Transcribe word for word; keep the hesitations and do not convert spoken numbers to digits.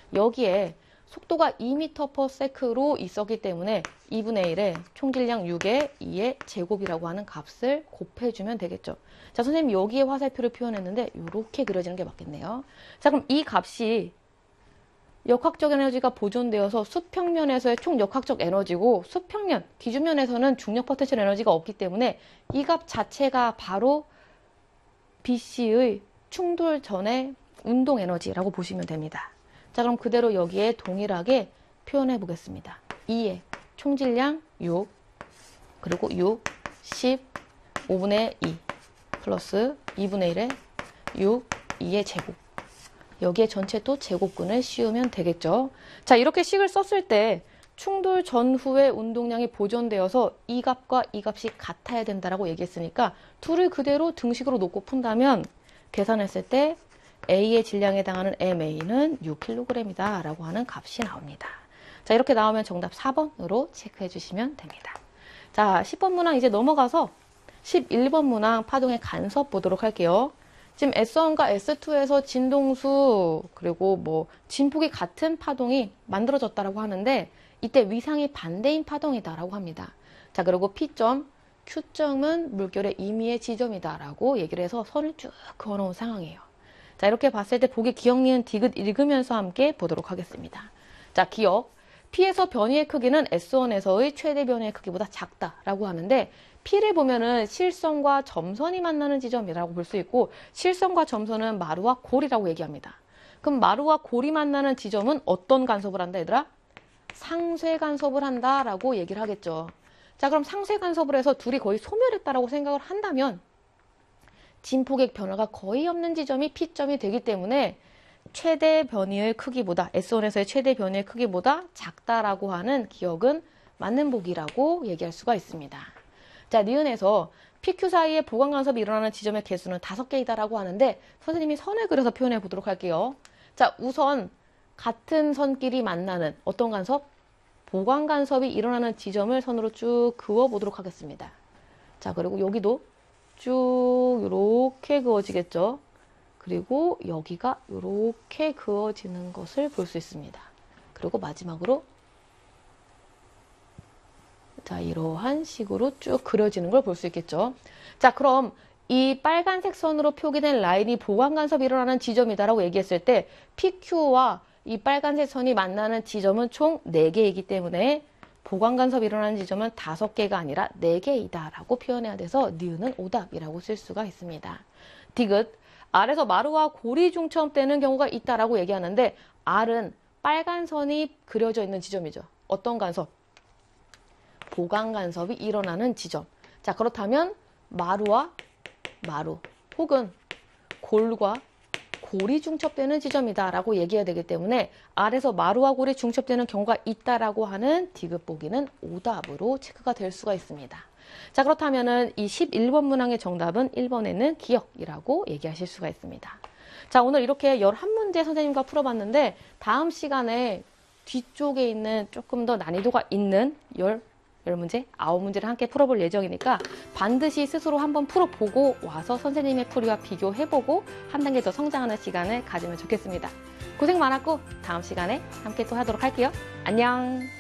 여기에 속도가 이 미터 퍼 세컨드로 있었기 때문에 이분의 일에 총질량 육에 이의 제곱이라고 하는 값을 곱해주면 되겠죠. 자, 선생님 여기에 화살표를 표현했는데 이렇게 그려지는 게 맞겠네요. 자, 그럼 이 값이 역학적 에너지가 보존되어서 수평면에서의 총 역학적 에너지고 수평면, 기준면에서는 중력 포텐셜 에너지가 없기 때문에 이 값 자체가 바로 비씨의 충돌 전의 운동 에너지라고 보시면 됩니다. 자, 그럼 그대로 여기에 동일하게 표현해 보겠습니다. 이의 총질량 육, 그리고 육, 십, 오분의 이 플러스 이분의 일에 육, 이의 제곱. 여기에 전체 또 제곱근을 씌우면 되겠죠. 자, 이렇게 식을 썼을 때 충돌 전후의 운동량이 보존되어서 이 값과 이 값이 같아야 된다라고 얘기했으니까 둘을 그대로 등식으로 놓고 푼다면 계산했을 때 A의 질량에 해당하는 엠에이는 육 킬로그램이다 라고 하는 값이 나옵니다. 자, 이렇게 나오면 정답 사 번으로 체크해 주시면 됩니다. 자, 십 번 문항 이제 넘어가서 십일 번 문항 파동의 간섭 보도록 할게요. 지금 에스 원과 에스 투에서 진동수 그리고 뭐 진폭이 같은 파동이 만들어졌다라고 하는데 이때 위상이 반대인 파동이다라고 합니다. 자, 그리고 P점, Q점은 물결의 임의의 지점이다라고 얘기를 해서 선을 쭉 그어놓은 상황이에요. 자, 이렇게 봤을 때 보기 기억, 니은, 디귿 읽으면서 함께 보도록 하겠습니다. 자, 기억. P에서 변위의 크기는 에스 원에서의 최대 변위의 크기보다 작다라고 하는데 P를 보면은 실선과 점선이 만나는 지점이라고 볼 수 있고 실선과 점선은 마루와 골이라고 얘기합니다. 그럼 마루와 골이 만나는 지점은 어떤 간섭을 한다 얘들아? 상쇄 간섭을 한다라고 얘기를 하겠죠. 자, 그럼 상쇄 간섭을 해서 둘이 거의 소멸했다라고 생각을 한다면 진폭의 변화가 거의 없는 지점이 P점이 되기 때문에 최대 변위의 크기보다 에스 원에서의 최대 변위의 크기보다 작다라고 하는 기억은 맞는 보기라고 얘기할 수가 있습니다. 자, 니은에서 피큐 사이에 보강 간섭이 일어나는 지점의 개수는 다섯 개이다라고 하는데 선생님이 선을 그려서 표현해 보도록 할게요. 자, 우선 같은 선끼리 만나는 어떤 간섭? 보강 간섭이 일어나는 지점을 선으로 쭉 그어 보도록 하겠습니다. 자, 그리고 여기도 쭉 이렇게 그어지겠죠. 그리고 여기가 이렇게 그어지는 것을 볼 수 있습니다. 그리고 마지막으로 자, 이러한 식으로 쭉 그려지는 걸 볼 수 있겠죠. 자, 그럼 이 빨간색 선으로 표기된 라인이 보강 간섭이 일어나는 지점이다라고 얘기했을 때 피큐와 이 빨간색 선이 만나는 지점은 총 네 개이기 때문에 보강 간섭이 일어나는 지점은 다섯 개가 아니라 네 개이다라고 표현해야 돼서 니은은 오답이라고 쓸 수가 있습니다. 디귿. R에서 마루와 골이 중첩되는 경우가 있다라고 얘기하는데 R은 빨간 선이 그려져 있는 지점이죠. 어떤 간섭? 보강 간섭이 일어나는 지점. 자, 그렇다면 마루와 마루 혹은 골과 골이 중첩되는 지점이다 라고 얘기해야 되기 때문에 R에서 마루와 골이 중첩되는 경우가 있다라고 하는 디귿 보기는 오답으로 체크가 될 수가 있습니다. 자, 그렇다면은 이 십일 번 문항의 정답은 일 번에는 기억이라고 얘기하실 수가 있습니다. 자, 오늘 이렇게 열한 문제 선생님과 풀어봤는데 다음 시간에 뒤쪽에 있는 조금 더 난이도가 있는 열 열 문제, 아홉 문제를 함께 풀어볼 예정이니까 반드시 스스로 한번 풀어보고 와서 선생님의 풀이와 비교해보고 한 단계 더 성장하는 시간을 가지면 좋겠습니다. 고생 많았고 다음 시간에 함께 또 하도록 할게요. 안녕.